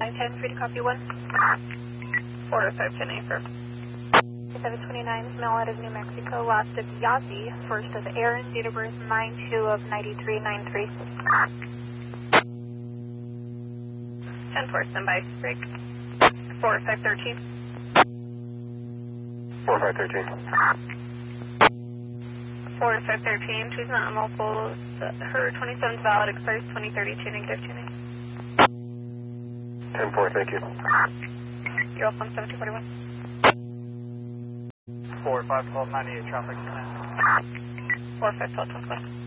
510, free to copy 1. 40510 affirm. 729, male out of New Mexico, last of Yazzie, first of Aaron, date of birth 9/2 of 9393. 10-4, standby, break. 4513. 4513. 4513, she's not on multiples. Her 27's valid, expires 2032, negative tuning. 10-4, thank you. You're welcome, 7241. 451298, traffic. 4512,